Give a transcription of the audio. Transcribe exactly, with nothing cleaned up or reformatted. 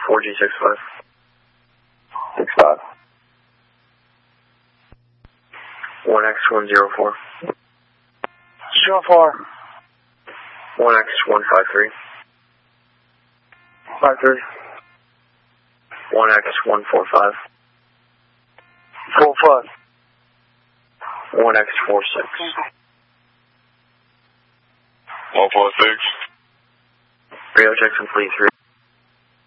four G six five. Six five. one X one zero four. Zero four. one X one five three. Five three. one X one four five. Four five. one X four six. one four six. Radio check complete three.